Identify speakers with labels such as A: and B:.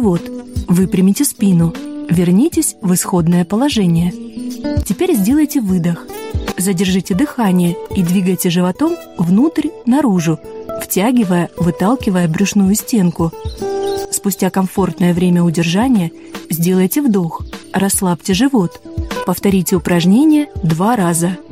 A: живот, выпрямите спину, вернитесь в исходное положение. Теперь сделайте выдох. Задержите дыхание и двигайте животом внутрь-наружу, втягивая, выталкивая брюшную стенку. Спустя комфортное время удержания сделайте вдох, расслабьте живот. Повторите упражнение 2 раза.